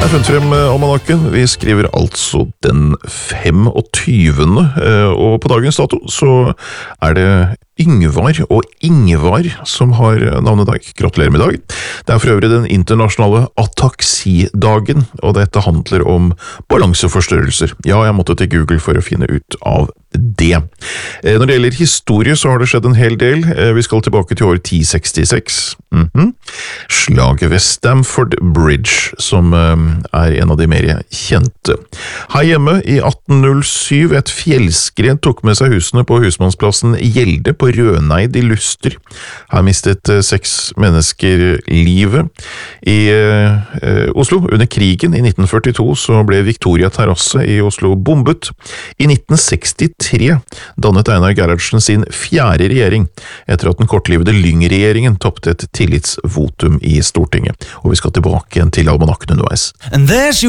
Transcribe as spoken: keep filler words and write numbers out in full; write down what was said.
Jeg har funnet frem almanakken. Vi skriver altså den femogtyvende, og på dagens dato så er det Yngvar og Ingvar som har navnedag. Gratulerer med dag. Det er for øvrig den internasjonale ataksidagen, og dette handler om balanseforstørrelser. Ja, jeg måtte til Google for å finne ut av det. Når det gjelder historie så har det skjedd en hel del. Vi skal tilbake til år ti sekstiseks. Mm-hmm. Slaget ved Stamford Bridge, som er en av de mer kjente. Her hjemme i atten null syv, et fjellskred tok med seg husene på husmannsplassen Gjelde på Røneid i Luster. Her mistet seks mennesker livet. I eh, Oslo, under krigen i nitten førtito, så ble Victoria Terrasse i Oslo bombet. I nitten sekstitre dannet Einar Gerhardsen sin fjerde regjering, etter at den kortlivede Lyng-regjeringen toppte et tillitsvotum i Stortinget. Og vi skal tilbake igjen til almanakken underveis. And there she